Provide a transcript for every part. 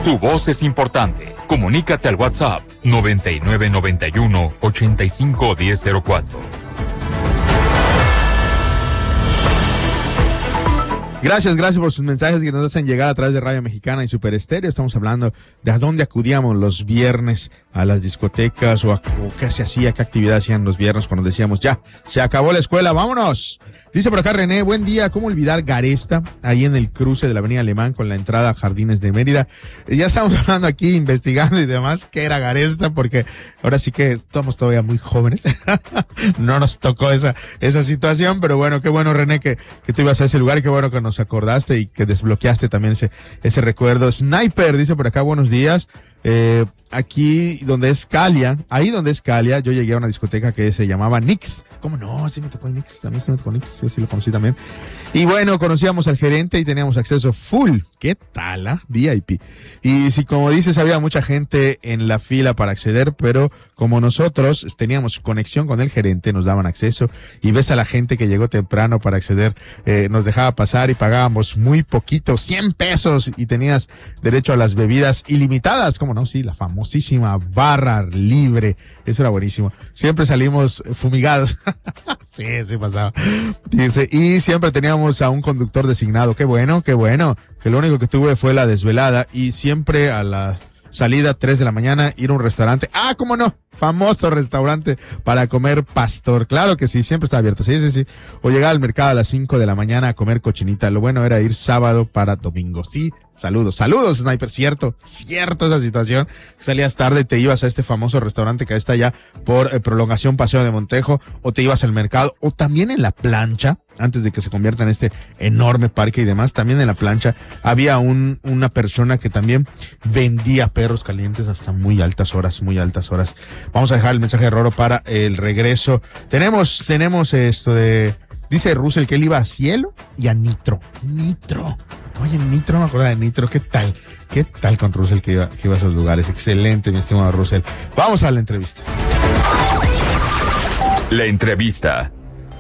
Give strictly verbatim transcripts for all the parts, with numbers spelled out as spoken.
Tu voz es importante. Comunícate al WhatsApp noventa y nueve noventa y uno ochenta y cinco diez cero cuatro. Gracias, gracias por sus mensajes que nos hacen llegar a través de Radio Mexicana y Super Estéreo. Estamos hablando de a dónde acudíamos los viernes a las discotecas o, a, o qué se hacía, qué actividad hacían los viernes cuando decíamos, ya, se acabó la escuela, vámonos. Dice por acá René, buen día, ¿cómo olvidar Garesta? Ahí en el cruce de la Avenida Alemán con la entrada a Jardines de Mérida. Ya estamos hablando aquí, investigando y demás, qué era Garesta, porque ahora sí que estamos todavía muy jóvenes. No nos tocó esa esa situación, pero bueno, qué bueno René que, que tú ibas a ese lugar y qué bueno que nos acordaste y que desbloqueaste también ese, ese recuerdo. Sniper dice por acá, buenos días. Eh, aquí donde es Calia, ahí donde es Calia, yo llegué a una discoteca que se llamaba Nix. ¿Cómo no? Sí me tocó Nix, a mí sí me tocó Nix, yo sí lo conocí también. Y bueno, conocíamos al gerente y teníamos acceso full. ¿Qué tal, ah? V I P. Y si como dices, había mucha gente en la fila para acceder, pero como nosotros teníamos conexión con el gerente, nos daban acceso y ves a la gente que llegó temprano para acceder, eh, nos dejaba pasar y pagábamos muy poquito, cien pesos y tenías derecho a las bebidas ilimitadas. ¿Cómo no? Sí, la famosísima barra libre. Eso era buenísimo. Siempre salimos fumigados. Sí, sí pasaba. Dice, y siempre teníamos a un conductor designado. Qué bueno, qué bueno. Que lo único que tuve fue la desvelada y siempre a la salida, tres de la mañana, ir a un restaurante. Ah, cómo no, famoso restaurante para comer pastor. Claro que sí, siempre está abierto. Sí, sí, sí. O llegar al mercado a las cinco de la mañana a comer cochinita. Lo bueno era ir sábado para domingo. Sí, saludos, saludos, Sniper. Cierto, cierto esa situación. Salías tarde, te ibas a este famoso restaurante que está allá por eh, Prolongación Paseo de Montejo, o te ibas al mercado, o también en la plancha, antes de que se convierta en este enorme parque y demás, también en la plancha había un, una persona que también vendía perros calientes hasta muy altas horas, muy altas horas. Vamos a dejar el mensaje de Roro para el regreso. Tenemos, tenemos esto de, dice Russell que él iba a Cielo y a Nitro. Nitro. Oye, Nitro, no me acuerdo de Nitro. ¿Qué tal? ¿Qué tal con Russell que iba, que iba a esos lugares? Excelente, mi estimado Russell. Vamos a la entrevista. La entrevista.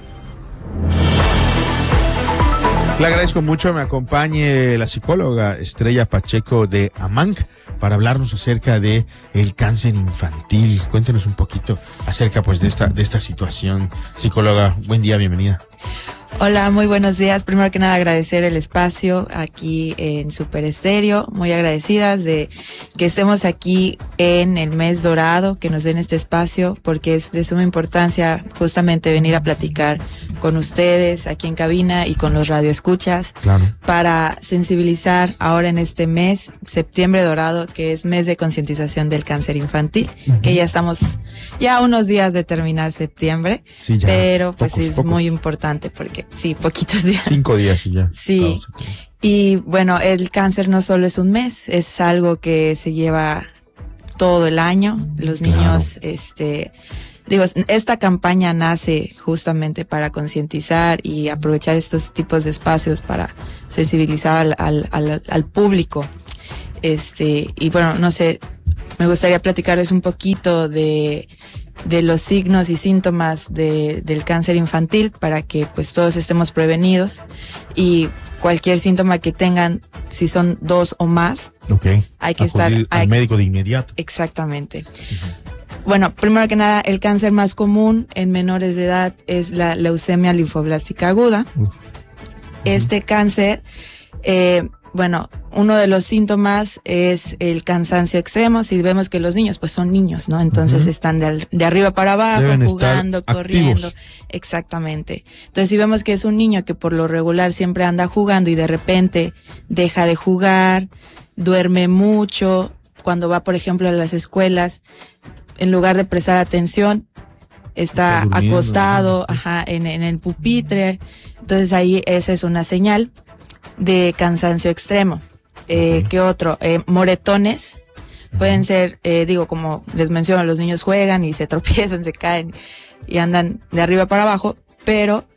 Le agradezco mucho, me acompañe la psicóloga Estrella Pacheco de AMANC para hablarnos acerca de el cáncer infantil. Cuéntenos un poquito acerca pues de esta de esta situación. Psicóloga, buen día, bienvenida. Hola, muy buenos días. Primero que nada agradecer el espacio aquí en Super Estéreo. Muy agradecidas de que estemos aquí en el mes dorado, que nos den este espacio, porque es de suma importancia justamente venir a platicar con ustedes aquí en cabina y con los radioescuchas. Claro. Para sensibilizar ahora en este mes, septiembre dorado, que es mes de concientización del cáncer infantil, uh-huh. que ya estamos ya a unos días de terminar septiembre, sí, ya, pero pues pocos, es pocos. muy importante porque sí, poquitos días. Cinco días y ya. Sí. Y bueno, el cáncer no solo es un mes, es algo que se lleva todo el año. Los niños, claro. este, digo, esta campaña nace justamente para concientizar y aprovechar estos tipos de espacios para sensibilizar al, al, al, al público. Este, y bueno, no sé, me gustaría platicarles un poquito de de los signos y síntomas de, del cáncer infantil para que pues todos estemos prevenidos, y cualquier síntoma que tengan, si son dos o más, okay. hay que Acudir estar al hay, médico de inmediato. Exactamente. Uh-huh. Bueno, primero que nada, el cáncer más común en menores de edad es la leucemia linfoblástica aguda. Uh-huh. Este cáncer, eh, bueno, uno de los síntomas es el cansancio extremo. Si vemos que los niños, pues son niños, ¿no? Entonces uh-huh. están de, al, de arriba para abajo, deben jugando, corriendo. Activos. Exactamente. Entonces si vemos que es un niño que por lo regular siempre anda jugando y de repente deja de jugar, duerme mucho, cuando va, por ejemplo, a las escuelas, en lugar de prestar atención, está, está acostado, ¿no? ajá, en, en el pupitre. Entonces ahí esa es una señal de cansancio extremo. Eh, ¿Qué otro? Eh, moretones. Pueden ser, eh, digo, como les menciono, los niños juegan y se tropiezan, se caen y andan de arriba para abajo, pero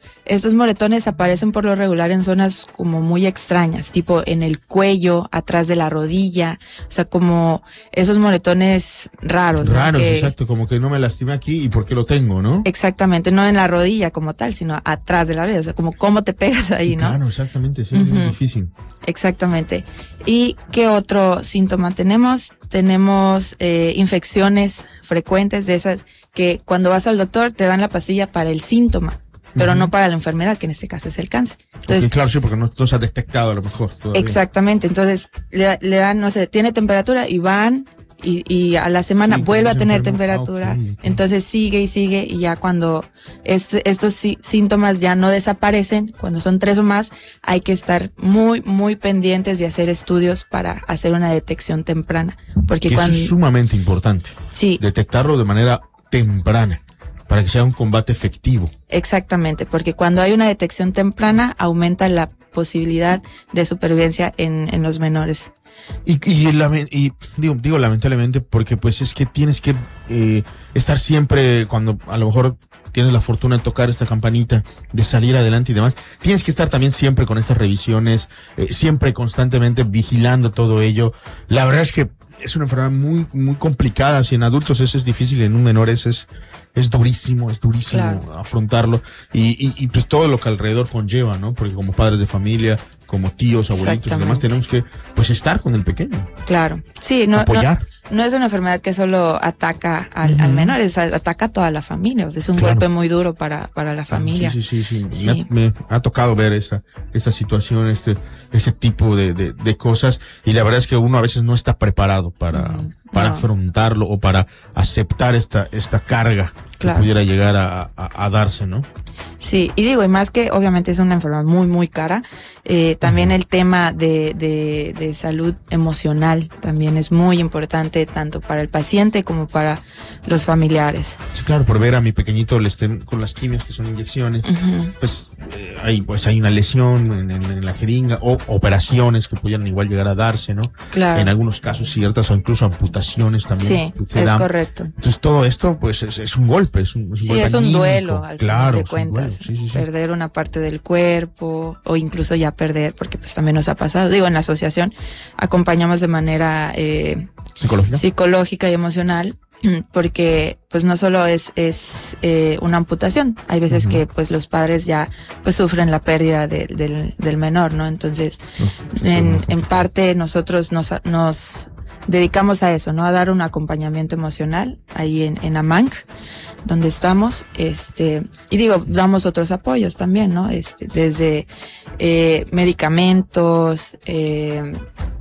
estos moretones aparecen por lo regular en zonas como muy extrañas, tipo en el cuello, atrás de la rodilla, o sea, como esos moretones raros. Raros, ¿no? Que, exacto, como que no me lastimé aquí y por qué lo tengo, ¿no? Exactamente, no en la rodilla como tal, sino atrás de la rodilla, o sea, como cómo te pegas ahí, ¿no? Claro, exactamente, sí, Uh-huh. es muy difícil. Exactamente. ¿Y qué otro síntoma tenemos? Tenemos eh, infecciones frecuentes de esas que cuando vas al doctor te dan la pastilla para el síntoma, pero uh-huh. no para la enfermedad, que en este caso es el cáncer. Entonces, okay, claro, sí, porque no, no se ha detectado a lo mejor todavía. Exactamente, entonces le, le dan, no sé, tiene temperatura y van y, y a la semana sí, vuelve a tener enfermo. temperatura, ah, okay, okay. Entonces sigue y sigue y ya cuando este, estos sí, síntomas ya no desaparecen, cuando son tres o más, hay que estar muy, muy pendientes de hacer estudios para hacer una detección temprana. Porque que cuando, eso es sumamente importante, sí. detectarlo de manera temprana, para que sea un combate efectivo. Exactamente, porque cuando hay una detección temprana, aumenta la posibilidad de supervivencia en, en los menores. Y, y, y digo, digo lamentablemente porque pues es que tienes que eh, estar siempre, cuando a lo mejor tienes la fortuna de tocar esta campanita, de salir adelante y demás, tienes que estar también siempre con estas revisiones, eh, siempre constantemente vigilando todo ello. La verdad es que es una enfermedad muy, muy complicada. Si en adultos eso es difícil, en un menor es, es, es durísimo, es durísimo claro. afrontarlo. Y, y, y pues todo lo que alrededor conlleva, ¿no? Porque como padres de familia, como tíos, abuelitos y demás, tenemos que pues estar con el pequeño. Claro. Sí, no, apoyar. No, no es una enfermedad que solo ataca al, uh-huh. al menor, es, ataca a toda la familia. Es un claro. golpe muy duro para, para la familia. Sí, sí, sí. sí. sí. Me, ha, me ha tocado ver esa, esa situación, este, ese tipo de, de, de cosas. Y la verdad es que uno a veces no está preparado para, uh-huh. para no. afrontarlo o para aceptar esta, esta carga claro. que pudiera llegar a, a, a darse, ¿no? Sí, y digo, y más que obviamente es una enfermedad muy, muy cara, eh, también uh-huh. el tema de, de, de salud emocional también es muy importante, tanto para el paciente como para los familiares. Sí, claro, por ver a mi pequeñito le estén con las quimios, que son inyecciones, uh-huh. pues, eh, hay, pues hay una lesión en, en, en la jeringa, o operaciones que pudieran igual llegar a darse, ¿no? Claro. En algunos casos ciertas, o incluso amputaciones también. Sí, es dan. correcto. Entonces todo esto, pues, es, es un golpe, es un, es un sí, golpe es un anímico, duelo, al claro, final de cuentas. Sí, sí, sí. Perder una parte del cuerpo o incluso ya perder, porque pues también nos ha pasado. Digo, en la asociación acompañamos de manera eh, ¿Psicológica? psicológica y emocional, porque pues no solo es es eh, una amputación, hay veces uh-huh. que pues los padres ya pues sufren la pérdida de, del, del menor, ¿no? Entonces, uh-huh. en, en parte nosotros nos nos dedicamos a eso, ¿no? A dar un acompañamiento emocional ahí en, en AMANC, donde estamos, este, y digo, damos otros apoyos también, ¿no? Este, desde eh, medicamentos, eh,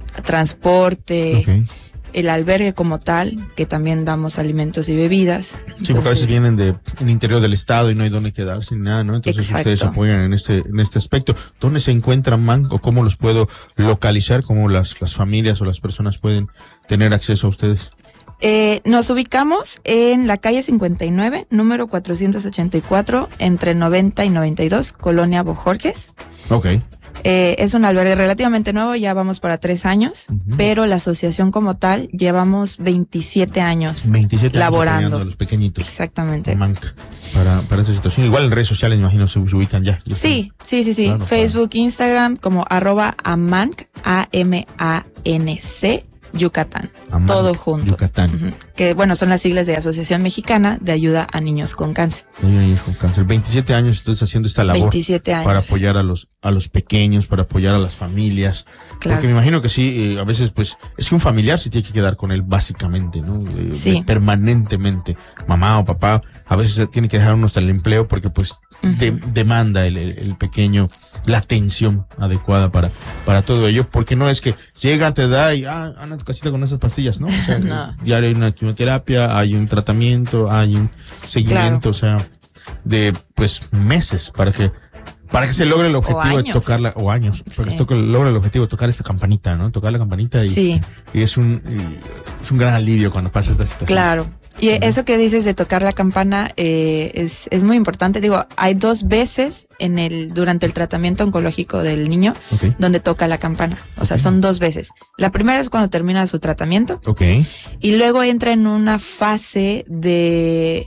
transporte, okay. el albergue como tal, que también damos alimentos y bebidas. Sí, Entonces, porque a veces vienen de en interior del estado y no hay dónde quedarse ni nada, ¿no? Entonces exacto. ustedes apoyan en este en este aspecto. ¿Dónde se encuentran AMANC o cómo los puedo localizar? ¿Cómo las las familias o las personas pueden tener acceso a ustedes? Eh, nos ubicamos en la calle cincuenta y nueve, número cuatrocientos ochenta y cuatro, entre noventa y noventa y dos, Colonia Bojorques. Ok. Eh, es un albergue relativamente nuevo, ya vamos para tres años, uh-huh. pero la asociación como tal llevamos veintisiete años veintisiete laborando. Años a los pequeñitos. Exactamente. AMANC, para, para esta situación. Igual en redes sociales, me imagino, se, se ubican ya. ya sí, sí, sí, sí. Claro, Facebook, claro. Instagram, como arroba AMANC, A M A N C, Yucatán. AMANC, todo junto. Yucatán. Uh-huh. Que bueno, son las siglas de Asociación Mexicana de Ayuda a Niños con Cáncer. Niños con cáncer. veintisiete años estás haciendo esta labor. veintisiete años. Para apoyar a los, a los pequeños, para apoyar a las familias. Claro. Porque me imagino que sí, eh, a veces pues, es que un familiar se tiene que quedar con él básicamente, ¿no? Eh, sí. de, permanentemente. Mamá o papá, a veces se tiene que dejar uno hasta el empleo porque pues uh-huh. de, demanda el, el, el pequeño la atención adecuada para, para todo ello, porque no es que llega, te da y ah, anda a tu casita con esas pastillas, ¿no? O sea, no. diario hay una quimioterapia, hay un tratamiento, hay un seguimiento, claro. o sea, de pues meses para que para que se logre el objetivo de tocarla, o años, para sí. que se toque, logre el objetivo de tocar esta campanita, ¿no? Tocar la campanita y, sí. y es un y es un gran alivio cuando pasa esta situación. Claro. Y uh-huh. eso que dices de tocar la campana eh, es, es muy importante. Digo, hay dos veces en el durante el tratamiento oncológico del niño okay. donde toca la campana. O okay. sea, son dos veces. La primera es cuando termina su tratamiento. Okay. Y luego entra en una fase de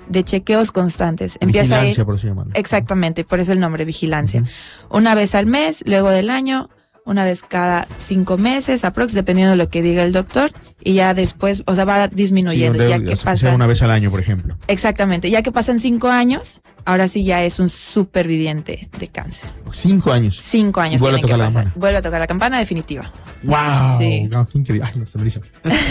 de chequeos constantes. Empieza Vigilancia, a ir, por así llamarlo. exactamente, por eso el nombre, vigilancia. Uh-huh. Una vez al mes, luego del año, una vez cada cinco meses, aprox, dependiendo de lo que diga el doctor, y ya después, o sea, va disminuyendo. Sí, ya debe, que pasa una vez al año, por ejemplo. Exactamente, ya que pasan cinco años, ahora sí ya es un superviviente de cáncer. Cinco años. Cinco años. Vuelve a tocar la campana. Vuelve a tocar la campana definitiva. ¡Wow! Sí. No, qué increíble. Ay, no, se me hizo.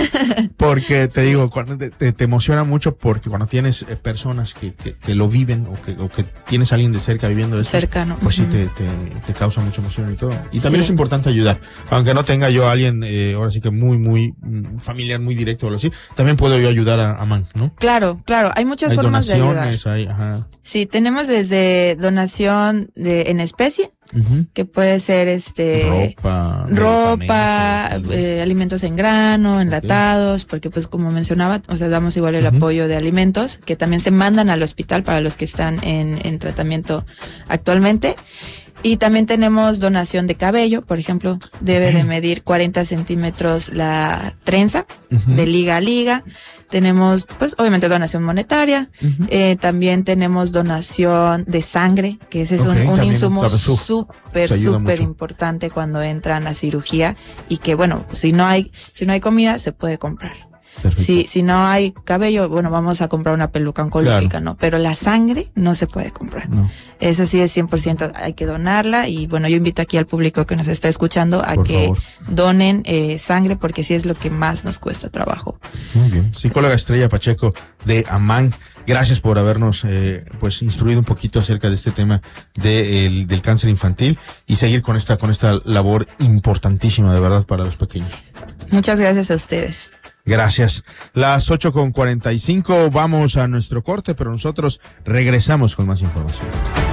Porque te sí. digo, cuando te, te, te emociona mucho porque cuando tienes eh, personas que, que, que lo viven o que, o que tienes a alguien de cerca viviendo eso, cercano, pues uh-huh. sí te, te, te causa mucha emoción y todo. Y también sí. es importante ayudar. Aunque no tenga yo a alguien, eh, ahora sí que muy, muy mm, familiar, muy directo o algo así, también puedo yo ayudar a, a Man, ¿no? Claro, claro. Hay muchas hay formas de ayudar. Hay, ajá. Sí, tenemos desde donación de en especie, uh-huh. que puede ser este ropa, ropa eh, alimentos en grano, enlatados, okay. porque pues como mencionaba, o sea, damos igual el uh-huh. apoyo de alimentos que también se mandan al hospital para los que están en, en tratamiento actualmente. Y también tenemos donación de cabello, por ejemplo, debe okay. de medir cuarenta centímetros la trenza, uh-huh. de liga a liga. Tenemos, pues, obviamente donación monetaria. Uh-huh. Eh, también tenemos donación de sangre, que ese es okay, un, un insumo súper, súper importante cuando entran a cirugía y que, bueno, si no hay, si no hay comida, se puede comprar. Si, si no hay cabello, bueno, vamos a comprar una peluca oncológica, claro. ¿no? Pero la sangre no se puede comprar. No. Eso sí es cien por ciento, hay que donarla y bueno, yo invito aquí al público que nos está escuchando a por que favor. donen eh, sangre porque sí es lo que más nos cuesta trabajo. Muy bien. Psicóloga Estrella Pacheco de Amán, gracias por habernos eh, pues instruido un poquito acerca de este tema de, el, del cáncer infantil y seguir con esta, con esta labor importantísima de verdad para los pequeños. Muchas gracias a ustedes. Gracias. Las ocho con cuarenta y cinco, vamos a nuestro corte, pero nosotros regresamos con más información.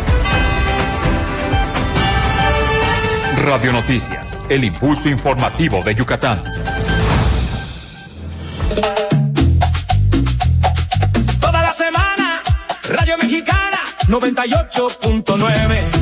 Radio Noticias, el impulso informativo de Yucatán. Toda la semana, Radio Mexicana, noventa y ocho punto nueve.